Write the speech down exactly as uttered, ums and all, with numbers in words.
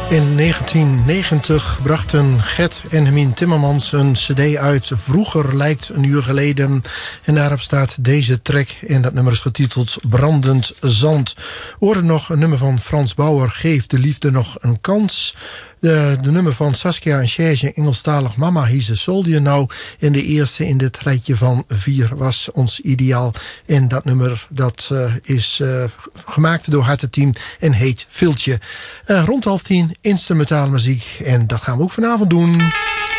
In negentien negentig brachten Gert en Hermine Timmermans een cd uit. Vroeger lijkt een uur geleden. En daarop staat deze track. En dat nummer is getiteld Brandend Zand. We hoorden nog een nummer van Frans Bauer. Geef de liefde nog een kans. De, de nummer van Saskia en Serge, Engelstalig Mama, He's a Soldier. Nou, in de eerste in dit rijtje van vier was ons ideaal. En dat nummer dat uh, is uh, gemaakt door Harteteam en heet Viltje. Uh, rond half tien instrumentale muziek. En dat gaan we ook vanavond doen.